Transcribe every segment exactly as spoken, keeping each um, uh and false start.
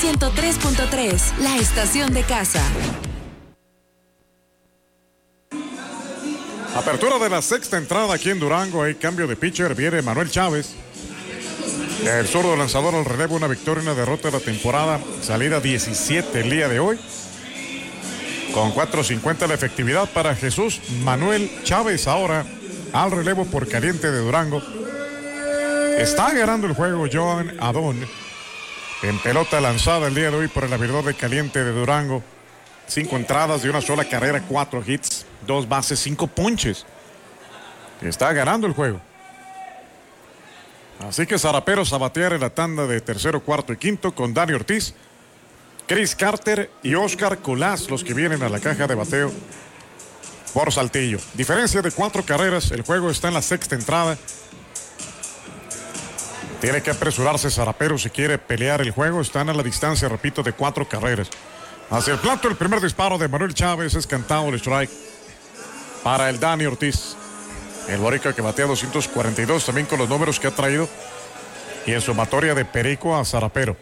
ciento tres punto tres, la estación de casa. Apertura de la sexta entrada aquí en Durango. Hay cambio de pitcher. Viene Manuel Chávez. El zurdo lanzador al relevo. Una victoria y una derrota de la temporada. Salida diecisiete el día de hoy. Con cuatro cincuenta la efectividad para Jesús Manuel Chávez. Ahora al relevo por caliente de Durango. Está ganando el juego Joan Adón. En pelota lanzada el día de hoy por el abridor de caliente de Durango. Cinco entradas de una sola carrera, cuatro hits, dos bases, cinco ponches. Está ganando el juego. Así que zaraperos a batear en la tanda de tercero, cuarto y quinto con Dani Ortiz, Chris Carter y Oscar Colás, los que vienen a la caja de bateo por Saltillo. Diferencia de cuatro carreras, el juego está en la sexta entrada. Tiene que apresurarse zaraperos si quiere pelear el juego. Están a la distancia, repito, de cuatro carreras. Hacia el plato, el primer disparo de Manuel Chávez es cantado el strike para el Dani Ortiz. El boricua que batea doscientos cuarenta y dos también con los números que ha traído. Y en sumatoria de perico a zarapero.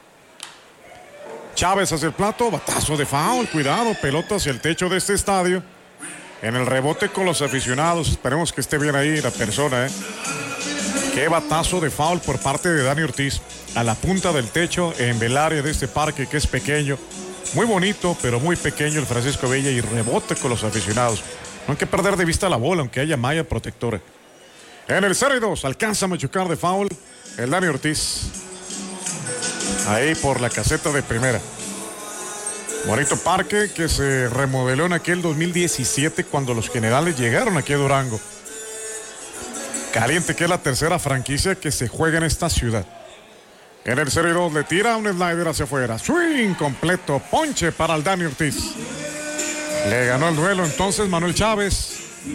Chávez hacia el plato, batazo de foul, cuidado, pelota hacia el techo de este estadio. En el rebote con los aficionados, esperemos que esté bien ahí la persona, ¿eh? Qué batazo de foul por parte de Dani Ortiz a la punta del techo en el área de este parque que es pequeño. Muy bonito, pero muy pequeño el Francisco Villa y rebote con los aficionados. No hay que perder de vista la bola, aunque haya malla protectora. En el cero y dos, alcanza a machucar de foul el Dani Ortiz. Ahí por la caseta de primera. Bonito parque que se remodeló en aquel dos mil diecisiete cuando los Generales llegaron aquí a Durango. Caliente, que es la tercera franquicia que se juega en esta ciudad. En el cero y dos le tira un slider hacia afuera. Swing completo. Ponche para el Dani Ortiz. Le ganó el duelo entonces Manuel Chávez.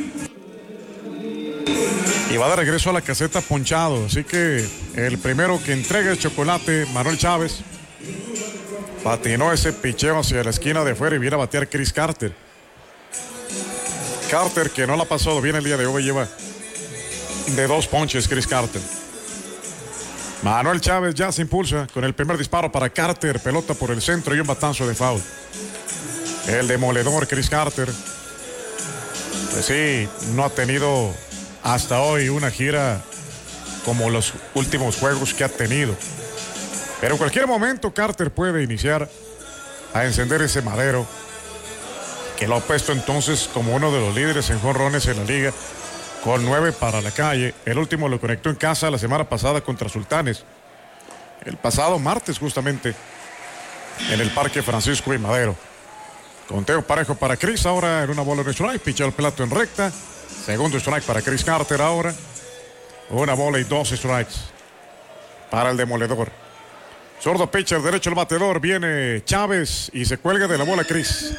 Y va de regreso a la caseta ponchado. Así que el primero que entrega el chocolate, Manuel Chávez. Patinó ese picheo hacia la esquina de afuera y viene a batear Chris Carter. Carter, que no la ha pasado bien el día de hoy, lleva de dos ponches Chris Carter. Manuel Chávez ya se impulsa con el primer disparo para Carter, pelota por el centro y un batazo de foul. El demoledor Chris Carter, pues sí, no ha tenido hasta hoy una gira como los últimos juegos que ha tenido. Pero en cualquier momento Carter puede iniciar a encender ese madero que lo ha puesto entonces como uno de los líderes en jonrones en la liga, con nueve para la calle. El último lo conectó en casa la semana pasada contra Sultanes. El pasado martes justamente en el Parque Francisco y Madero. Conteo parejo para Chris ahora en una bola de strike. Picha el plato en recta. Segundo strike para Chris Carter ahora. Una bola y dos strikes para el demoledor. Zurdo pitcher, derecho el batedor. Viene Chávez y se cuelga de la bola Chris.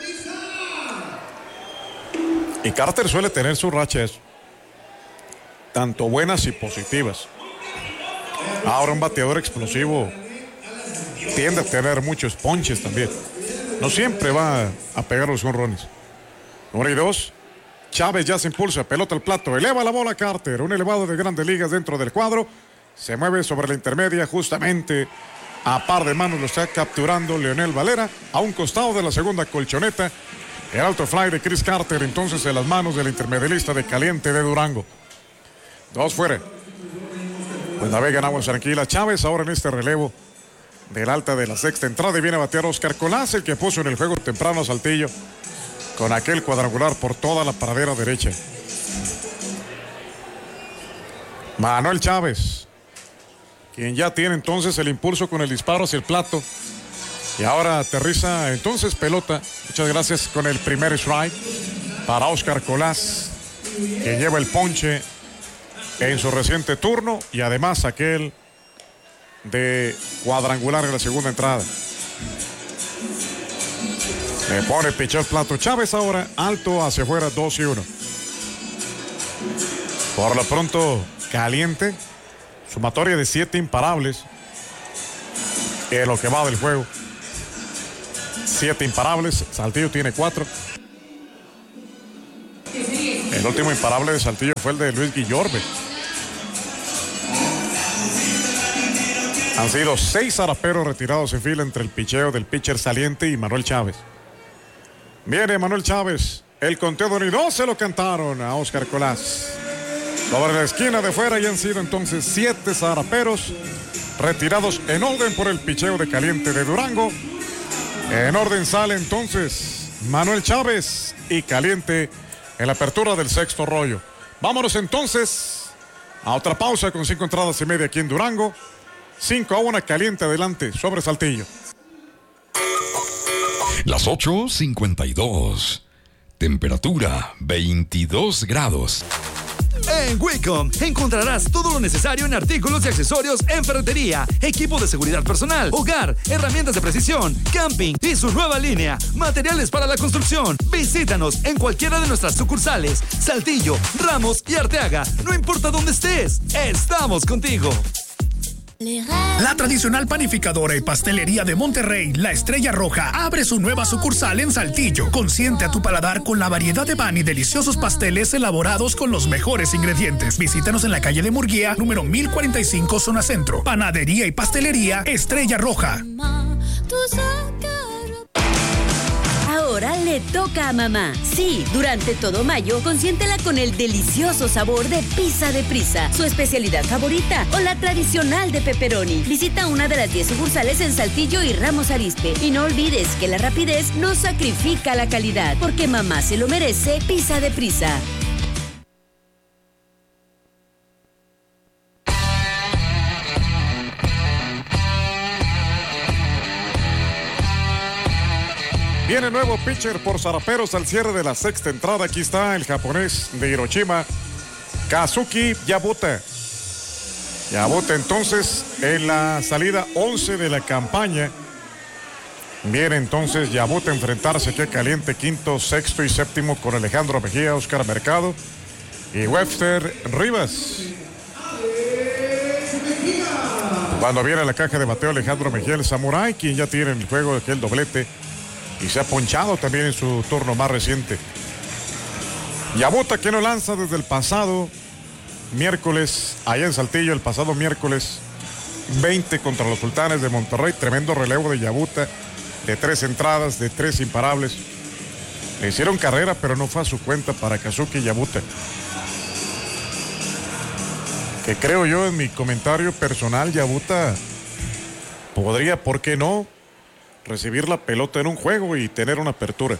Y Carter suele tener sus rachas, tanto buenas y positivas. Ahora un bateador explosivo tiende a tener muchos ponches también. No siempre va a pegar los jonrones. Uno y dos. Chávez ya se impulsa, pelota al plato, eleva la bola Carter, un elevado de Grandes Ligas dentro del cuadro. Se mueve sobre la intermedia, justamente a par de manos lo está capturando Leonel Valera, a un costado de la segunda colchoneta. El alto fly de Chris Carter entonces en las manos del intermedialista de caliente de Durango. Dos fuera. Pues navega en aguas tranquilas. Chávez ahora en este relevo del alta de la sexta entrada y viene a batear Oscar Colás, el que puso en el juego temprano a Saltillo con aquel cuadrangular por toda la pradera derecha. Manuel Chávez, quien ya tiene entonces el impulso con el disparo hacia el plato. Y ahora aterriza entonces pelota. Muchas gracias con el primer strike para Oscar Colás, que lleva el ponche en su reciente turno y además aquel de cuadrangular en la segunda entrada. Le pone picheo al plato Chávez ahora, alto hacia afuera, dos y uno. Por lo pronto, caliente, sumatoria de siete imparables en lo que va del juego. Siete imparables, Saltillo tiene cuatro. El último imparable de Saltillo fue el de Luis Guillorbe. Han sido seis zaraperos retirados en fila entre el picheo del pitcher saliente y Manuel Chávez. Viene Manuel Chávez. El conteo ni dos se lo cantaron a Oscar Colás. Sobre la esquina de fuera y han sido entonces siete zaraperos retirados en orden por el picheo de caliente de Durango. En orden sale entonces Manuel Chávez y caliente en la apertura del sexto rollo. Vámonos entonces a otra pausa con cinco entradas y media aquí en Durango. cinco a uno caliente adelante sobre Saltillo. Las ocho cincuenta y dos. Temperatura veintidós grados. En Wicom encontrarás todo lo necesario en artículos y accesorios en ferretería, equipo de seguridad personal, hogar, herramientas de precisión, camping y su nueva línea, materiales para la construcción. Visítanos en cualquiera de nuestras sucursales, Saltillo, Ramos y Arteaga. No importa dónde estés, estamos contigo. La tradicional panificadora y pastelería de Monterrey, La Estrella Roja, abre su nueva sucursal en Saltillo. Consiente a tu paladar con la variedad de pan y deliciosos pasteles elaborados con los mejores ingredientes. Visítanos en la calle de Murguía, número mil cuarenta y cinco, zona centro. Panadería y pastelería Estrella Roja. Ahora le toca a mamá. Sí, durante todo mayo, consiéntela con el delicioso sabor de pizza de prisa, su especialidad favorita o la tradicional de pepperoni. Visita una de las diez sucursales en Saltillo y Ramos Arizpe. Y no olvides que la rapidez no sacrifica la calidad, porque mamá se lo merece. Pizza de prisa. Viene nuevo pitcher por zaraperos al cierre de la sexta entrada. Aquí está el japonés de Hiroshima, Kazuki Yabuta. Yabuta entonces en la salida once de la campaña. Viene entonces Yabuta a enfrentarse aquí a caliente quinto, sexto y séptimo con Alejandro Mejía, Oscar Mercado y Webster Rivas. Cuando viene a la caja de bateo Alejandro Mejía, el Samurai, quien ya tiene en el juego aquel doblete y se ha ponchado también en su turno más reciente. Yabuta, que no lanza desde el pasado miércoles, allá en Saltillo, el pasado miércoles veinte contra los Sultanes de Monterrey. Tremendo relevo de Yabuta, de tres entradas, de tres imparables. Le hicieron carrera, pero no fue a su cuenta para Kazuki Yabuta, que creo yo, en mi comentario personal, Yabuta podría, ¿por qué no?, recibir la pelota en un juego y tener una apertura.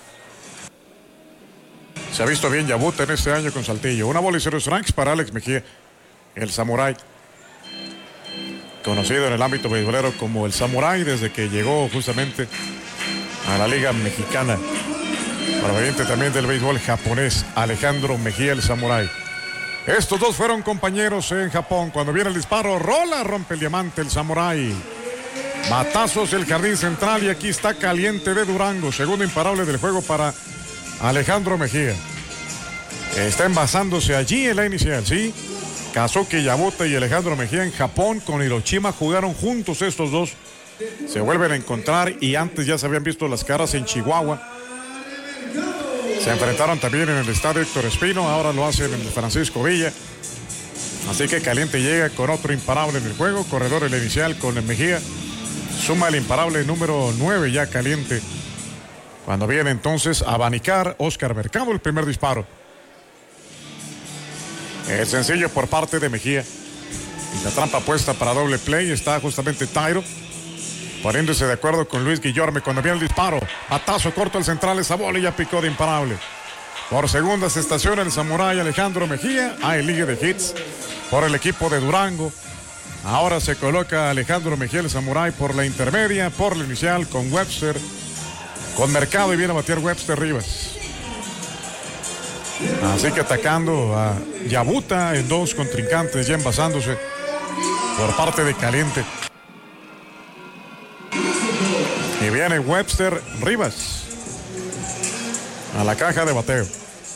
Se ha visto bien Yabuta en este año con Saltillo. Una bola y cero strikes para Alex Mejía, el Samurai, conocido en el ámbito beisbolero como el Samurai desde que llegó justamente a la Liga Mexicana, proveniente también del béisbol japonés. Alejandro Mejía, el Samurai. Estos dos fueron compañeros en Japón. Cuando viene el disparo, rola, rompe el diamante el Samurai. Matazos el jardín central y aquí está caliente de Durango. Segundo imparable del juego para Alejandro Mejía. Está envasándose allí en la inicial, ¿sí? Kazuki Yabuta y Alejandro Mejía en Japón con Hiroshima jugaron juntos estos dos. Se vuelven a encontrar y antes ya se habían visto las caras en Chihuahua. Se enfrentaron también en el estadio Héctor Espino, ahora lo hacen en el Francisco Villa. Así que caliente llega con otro imparable en el juego. Corredor en la inicial con el Mejía. Suma el imparable número nueve ya caliente. Cuando viene entonces a abanicar Oscar Mercado el primer disparo. El sencillo por parte de Mejía. Y la trampa puesta para doble play está justamente Tairo, poniéndose de acuerdo con Luis Guillorme cuando viene el disparo. Atazo corto al central, esa bola y ya picó de imparable. Por segunda se estaciona el Samurai Alejandro Mejía. Hay liga de hits por el equipo de Durango. Ahora se coloca Alejandro Mejía, el Samurai, por la intermedia, por la inicial con Webster, con Mercado y viene a batear Webster Rivas. Así que atacando a Yabuta en dos contrincantes, ya envasándose por parte de caliente. Y viene Webster Rivas a la caja de bateo.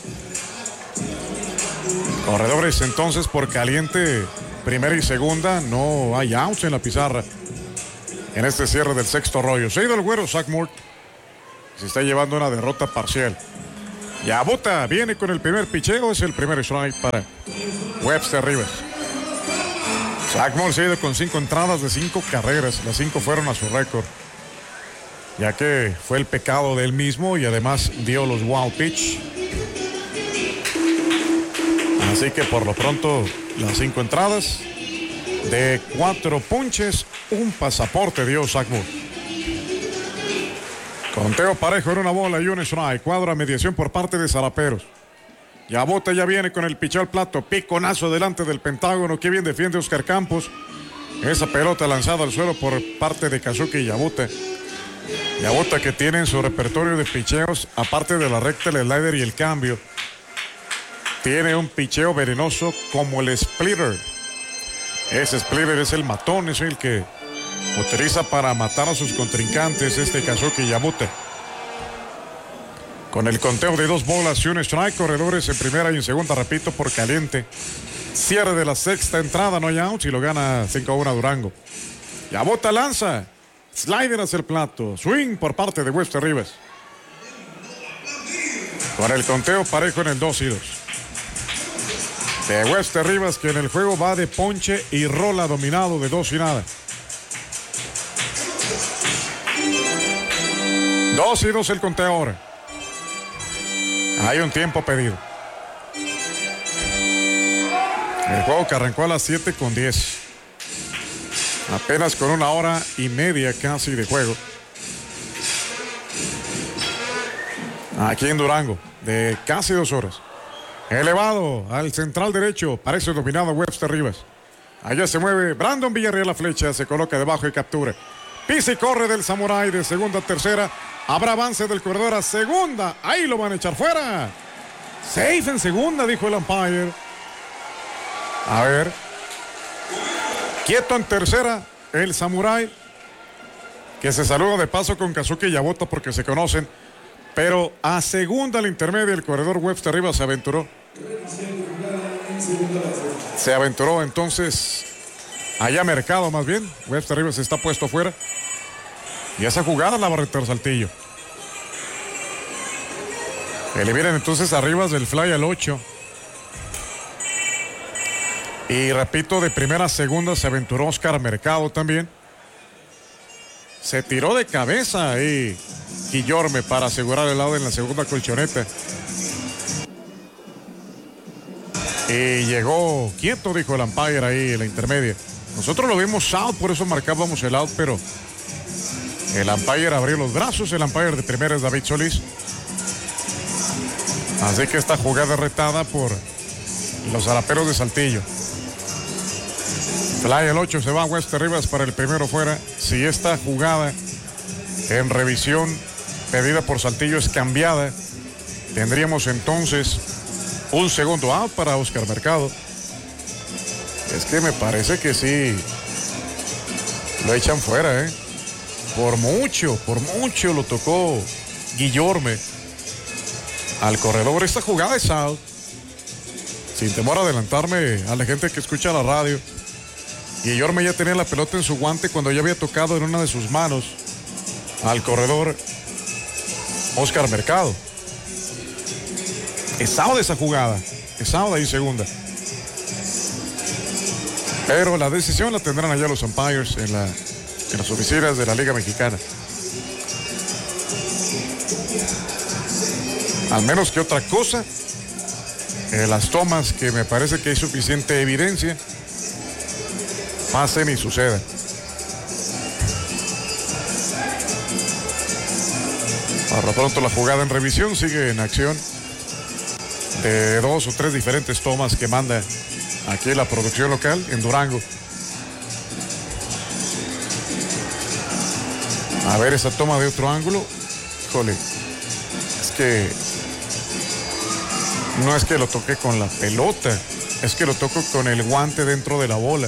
Corredores entonces por caliente. Primera y segunda, no hay outs en la pizarra en este cierre del sexto rollo. Se ha ido el güero Zach Moore. Se está llevando una derrota parcial. Yabuta viene con el primer picheo. Es el primer strike para Webster Rivas. Zach Moore se ha ido con cinco entradas de cinco carreras. Las cinco fueron a su récord, ya que fue el pecado del mismo y además dio los wild pitch. Así que por lo pronto las cinco entradas de cuatro ponches, un pasaporte dio Zach Moore. Conteo parejo en una bola y un strike. Cuadra mediación por parte de Zaraperos. Yabute ya viene con el picheo al plato. Piconazo delante del Pentágono. Qué bien defiende Oscar Campos. Esa pelota lanzada al suelo por parte de Kazuki Yabute. Yabute que tiene en su repertorio de picheos, aparte de la recta, el slider y el cambio, tiene un picheo venenoso como el splitter. Ese splitter es el matón, es el que utiliza para matar a sus contrincantes este Kazuki Yabute. Con el conteo de dos bolas y un strike, corredores en primera y en segunda, repito, por caliente. Cierre de la sexta entrada, no hay outs y lo gana cinco a uno Durango. Yabute lanza, slider hacia el plato, swing por parte de Webster Rivas. Con el conteo parejo en el dos y dos. De Webster Rivas, que en el juego va de ponche y rola dominado de dos y nada. Dos y dos el conteo ahora. Hay un tiempo pedido. El juego que arrancó a las siete con diez. Apenas con una hora y media casi de juego. Aquí en Durango, de casi dos horas. Elevado al central derecho, parece dominado Webster Rivas. Allá se mueve Brandon Villarreal, la flecha, se coloca debajo y captura. Pisa y corre del Samurai de segunda a tercera. Habrá avance del corredor a segunda. Ahí lo van a echar fuera. Safe en segunda, dijo el umpire. A ver. Quieto en tercera, el Samurai, que se saluda de paso con Kazuki Yabute porque se conocen. Pero a segunda, la intermedia, el corredor Webster Rivas se aventuró. Se aventuró entonces allá Mercado, más bien. Webster Rivas está puesto fuera. Y esa jugada la va a retar Saltillo. Eliminan entonces arriba del fly al ocho. Y repito, de primera a segunda se aventuró Oscar Mercado también. Se tiró de cabeza ahí Guillorme para asegurar el lado en la segunda colchoneta. Y llegó quieto, dijo el umpire ahí en la intermedia. Nosotros lo vimos out, por eso marcábamos el out, pero el umpire abrió los brazos. El umpire de primera es David Solís. Así que esta jugada retada por los Zaraperos de Saltillo. Fly el ocho, se va Webster Rivas para el primero fuera. Si esta jugada en revisión pedida por Saltillo es cambiada, tendríamos entonces un segundo out para Oscar Mercado. Es que me parece que sí lo echan fuera, ¿eh? Por mucho, por mucho lo tocó Guillorme al corredor. Esta jugada es out. Sin temor a adelantarme a la gente que escucha la radio, Guillorme ya tenía la pelota en su guante cuando ya había tocado en una de sus manos al corredor Oscar Mercado. Es out de esa jugada. Es out ahí segunda. Pero la decisión la tendrán allá los umpires en, la, en las oficinas de la Liga Mexicana. Al menos que otra cosa, en las tomas que me parece que hay suficiente evidencia, pasen y sucedan. Por lo pronto la jugada en revisión sigue en acción de dos o tres diferentes tomas que manda aquí la producción local en Durango. A ver esa toma de otro ángulo. Híjole, es que no es que lo toque con la pelota, es que lo toco con el guante dentro de la bola.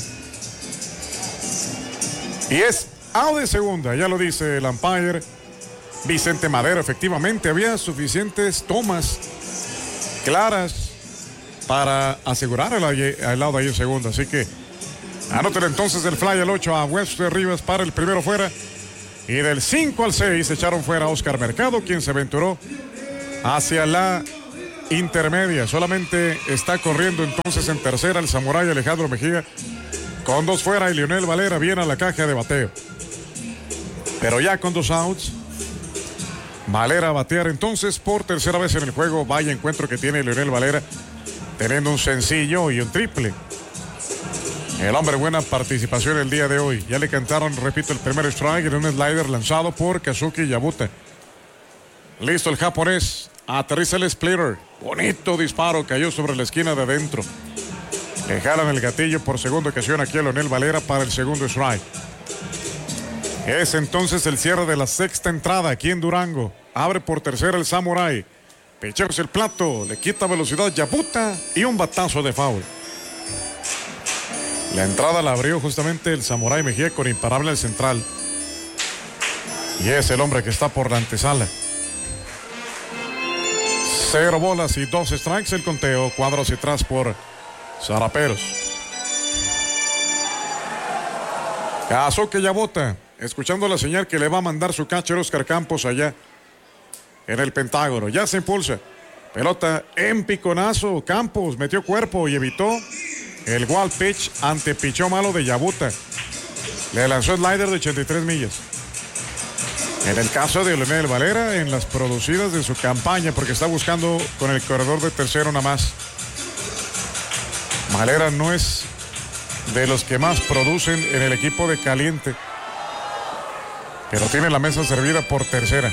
Y es out de segunda, ya lo dice el umpire Vicente Madero. Efectivamente, había suficientes tomas claras para asegurar el, el lado ahí en segunda. Así que anoten entonces el fly al ocho a Webster Rivas para el primero fuera. Y del cinco al seis echaron fuera a Oscar Mercado, quien se aventuró hacia la intermedia. Solamente está corriendo entonces en tercera el Samurai Alejandro Mejía. con dos fuera y Leonel Valera viene a la caja de bateo. Pero ya con dos outs, Valera a batear entonces por tercera vez en el juego. Vaya encuentro que tiene Leonel Valera, teniendo un sencillo y un triple. El hombre, buena participación el día de hoy. Ya le cantaron, repito, el primer strike en un slider lanzado por Kazuki Yabuta. Listo el japonés. Aterriza el splitter. Bonito disparo. Cayó sobre la esquina de adentro. Le jalan el gatillo por segunda ocasión aquí a Leonel Valera para el segundo strike. Es entonces el cierre de la sexta entrada aquí en Durango. Abre por tercera el Samurai. Picheos el plato. Le quita velocidad Yabuta y un batazo de foul. La entrada la abrió justamente el Samurai Mejía con imparable al central. Y es el hombre que está por la antesala. Cero bolas y dos strikes el conteo. Cuadro hacia atrás por Zaraperos. Kazuki Yabuta, escuchando la señal que le va a mandar su catcher Oscar Campos allá en el Pentágono. Ya se impulsa. Pelota en piconazo. Campos metió cuerpo y evitó el wild pitch ante pichó malo de Yabuta. Le lanzó slider de ochenta y tres millas. En el caso de Leonel Valera, en las producidas de su campaña, porque está buscando con el corredor de tercero nada más. Valera no es de los que más producen en el equipo de Caliente, pero tiene la mesa servida por tercera.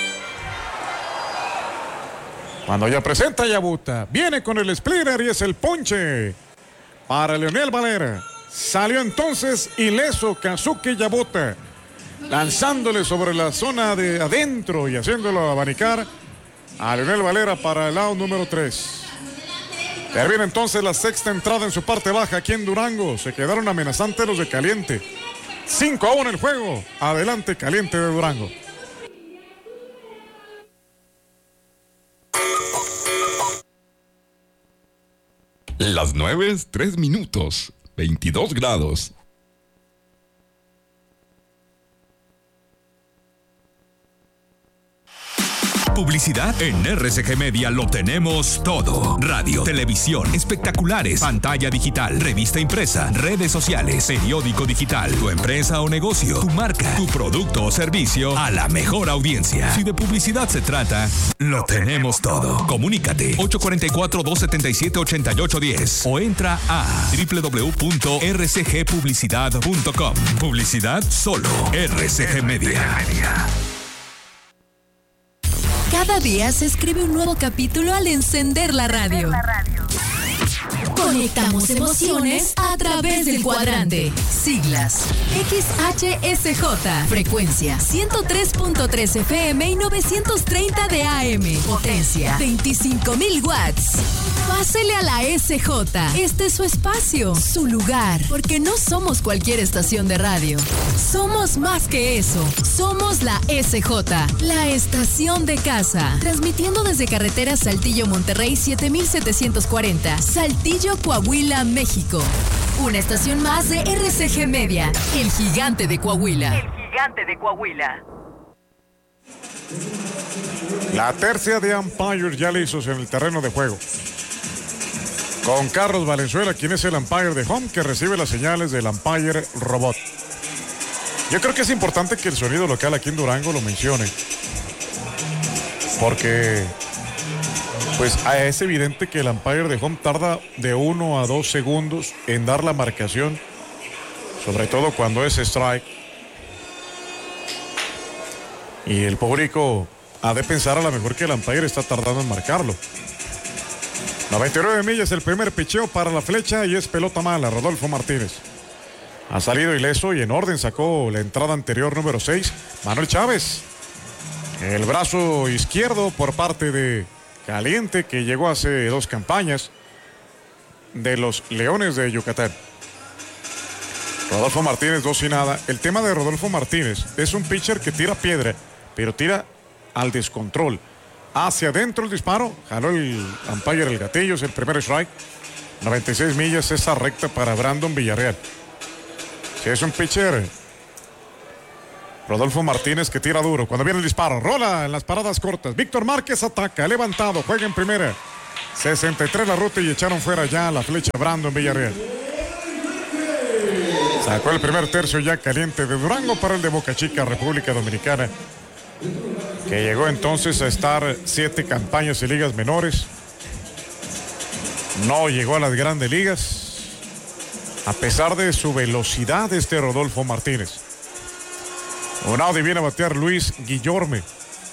Cuando ya presenta Yabuta, viene con el splitter y es el ponche para Leonel Valera. Salió entonces ileso Kazuki Yabuta, lanzándole sobre la zona de adentro y haciéndolo abanicar a Leonel Valera para el out número tres. Termina entonces la sexta entrada en su parte baja aquí en Durango. Se quedaron amenazantes los de Caliente. cinco a uno el juego. Adelante Caliente de Durango. Las nueve, tres minutos, veintidós grados. Publicidad en R C G Media lo tenemos todo. Radio, televisión, espectaculares, pantalla digital, revista impresa, redes sociales, periódico digital, tu empresa o negocio, tu marca, tu producto o servicio a la mejor audiencia. Si de publicidad se trata, lo tenemos todo. Comunícate ocho cuatro cuatro, dos siete siete, ocho ocho uno cero o entra a doble u doble u doble u punto r c g publicidad punto com. Publicidad solo R C G Media. Cada día se escribe un nuevo capítulo al encender la radio. Conectamos emociones a través del cuadrante. Siglas X H S J. Frecuencia ciento tres punto tres F M y novecientos treinta de A M. Potencia veinticinco mil watts. Pásele a la S J. Este es su espacio, su lugar. Porque no somos cualquier estación de radio. Somos más que eso. Somos la S J, la estación de casa. Transmitiendo desde carretera Saltillo Monterrey siete mil setecientos cuarenta. Saltillo, Coahuila, México. Una estación más de R C G Media, el gigante de Coahuila. El gigante de Coahuila. La tercia de umpires ya listos en el terreno de juego. Con Carlos Valenzuela, quien es el umpire de home, que recibe las señales del umpire robot. Yo creo que es importante que el sonido local aquí en Durango lo mencione, porque pues es evidente que el umpire de home tarda de uno a dos segundos en dar la marcación, sobre todo cuando es strike. Y el público ha de pensar a lo mejor que el umpire está tardando en marcarlo. noventa y nueve millas el primer picheo para la flecha y es pelota mala. Rodolfo Martínez ha salido ileso y en orden sacó la entrada anterior número seis. Manuel Chávez, el brazo izquierdo por parte de Caliente, que llegó hace dos campañas de los Leones de Yucatán. Rodolfo Martínez, dos y nada. El tema de Rodolfo Martínez es un pitcher que tira piedra, pero tira al descontrol. Hacia adentro el disparo, jaló el umpire el gatillo, es el primer strike. noventa y seis millas esa recta para Brandon Villarreal. Si es un pitcher, Rodolfo Martínez, que tira duro. Cuando viene el disparo, rola en las paradas cortas. Víctor Márquez ataca, levantado, juega en primera. sesenta y tres la ruta y echaron fuera ya la flecha Brandon Villarreal. Sacó el primer tercio ya caliente de Durango para el de Boca Chica, República Dominicana, que llegó entonces a estar siete campañas y ligas menores. No llegó a las grandes ligas, a pesar de su velocidad, este Rodolfo Martínez. Un out y viene a batear Luis Guillorme.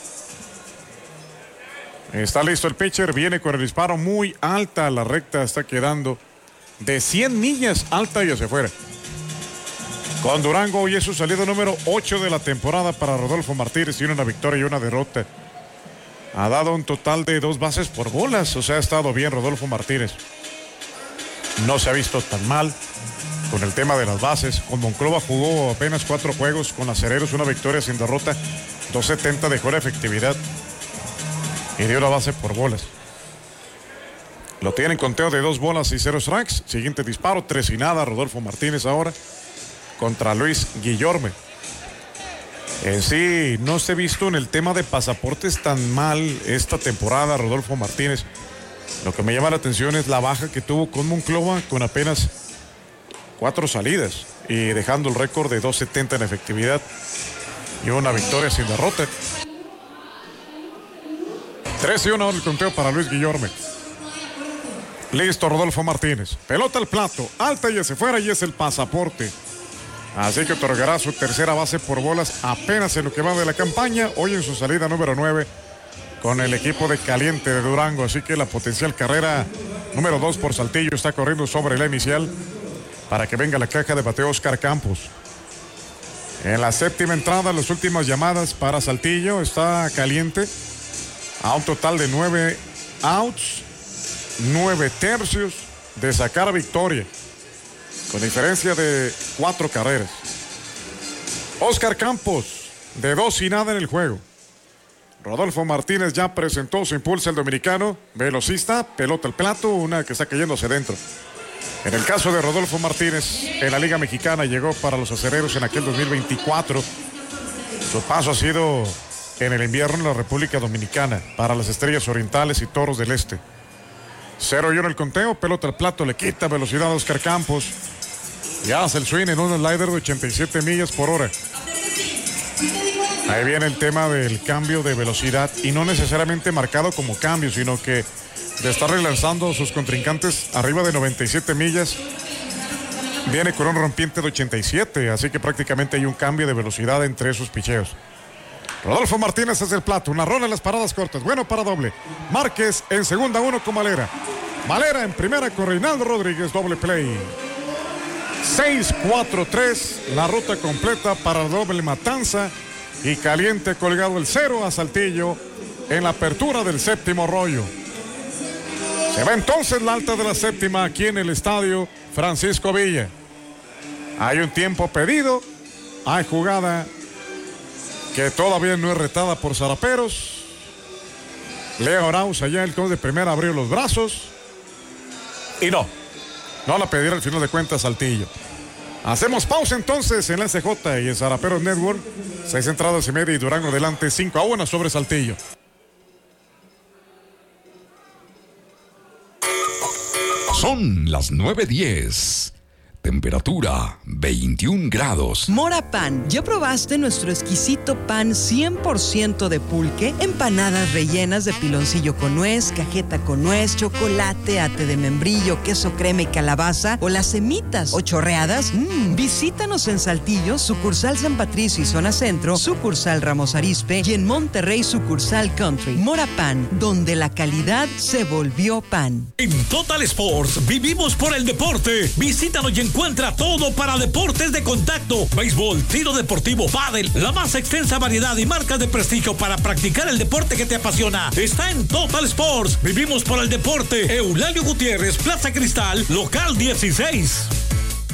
Está listo el pitcher, viene con el disparo muy alta, la recta está quedando de cien millas alta y hacia afuera. Con Durango hoy es su salida número ocho de la temporada para Rodolfo Martínez, tiene una victoria y una derrota. Ha dado un total de dos bases por bolas, o sea, ha estado bien Rodolfo Martínez. No se ha visto tan mal con el tema de las bases. Con Monclova jugó apenas cuatro juegos, con Acereros una victoria sin derrota, dos setenta dejó la efectividad y dio la base por bolas. Lo tienen conteo de dos bolas y cero strikes. Siguiente disparo, tres y nada. Rodolfo Martínez ahora contra Luis Guillorme. En sí, no se ha visto en el tema de pasaportes tan mal esta temporada Rodolfo Martínez. Lo que me llama la atención es la baja que tuvo con Monclova, con apenas cuatro salidas y dejando el récord de dos setenta en efectividad y una victoria sin derrota. tres y uno el conteo para Luis Guillorme. Listo Rodolfo Martínez. Pelota al plato, alta y hacia afuera y es el pasaporte. Así que otorgará su tercera base por bolas apenas en lo que va de la campaña. Hoy en su salida número nueve con el equipo de Caliente de Durango. Así que la potencial carrera número dos por Saltillo está corriendo sobre la inicial para que venga la caja de bateo Oscar Campos. En la séptima entrada, las últimas llamadas para Saltillo. Está Caliente a un total de nueve outs, nueve tercios de sacar victoria, con diferencia de cuatro carreras. Oscar Campos, de dos y nada en el juego. Rodolfo Martínez ya presentó su impulso el dominicano, velocista, pelota al plato, una que está cayendo hacia adentro. En el caso de Rodolfo Martínez, en la Liga Mexicana llegó para los Acereros en aquel dos mil veinticuatro. Su paso ha sido en el invierno en la República Dominicana, para las Estrellas Orientales y Toros del Este. cero y uno el conteo, pelota al plato, le quita velocidad a Oscar Campos y hace el swing en un slider de ochenta y siete millas por hora. Ahí viene el tema del cambio de velocidad y no necesariamente marcado como cambio, sino que de estar relanzando a sus contrincantes arriba de noventa y siete millas, viene con un rompiente de ochenta y siete, así que prácticamente hay un cambio de velocidad entre esos picheos. Rodolfo Martínez es el plato, una rola en las paradas cortas, bueno para doble. Márquez en segunda, uno con Valera. Valera en primera con Reinaldo Rodríguez, doble play. seis cuatro tres, la ruta completa para el doble Matanza y Caliente colgado el cero a Saltillo en la apertura del séptimo rollo. Se va entonces la alta de la séptima aquí en el estadio Francisco Villa. Hay un tiempo pedido, hay jugada que todavía no es retada por Zaraperos. Leo Arauz allá, el coach de primera, abrió los brazos y no, no la pedirá al final de cuentas Saltillo. Hacemos pausa entonces en la S J y en Zaraperos Network. Seis entradas y media y Durango adelante cinco a uno sobre Saltillo. Son las nueve diez. Temperatura veintiún grados. Mora Pan, ¿ya probaste nuestro exquisito pan cien por ciento de pulque? Empanadas rellenas de piloncillo con nuez, cajeta con nuez, chocolate, ate de membrillo, queso crema y calabaza, o las semitas o chorreadas. Mmm, visítanos en Saltillo, sucursal San Patricio y zona centro, sucursal Ramos Arizpe y en Monterrey, sucursal Country. Mora Pan, donde la calidad se volvió pan. En Total Sports vivimos por el deporte. Visítanos y encuentra todo para deportes de contacto, béisbol, tiro deportivo, pádel, la más extensa variedad y marcas de prestigio para practicar el deporte que te apasiona. Está en Total Sports. Vivimos por el deporte. Eulalio Gutiérrez, Plaza Cristal, local dieciséis.